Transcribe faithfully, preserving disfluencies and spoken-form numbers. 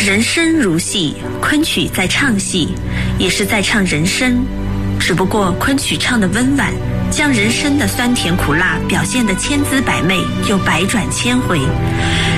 人生如戏，昆曲在唱戏，也是在唱人生。只不过昆曲唱得温婉，将人生的酸甜苦辣表现得千姿百媚，又百转千回。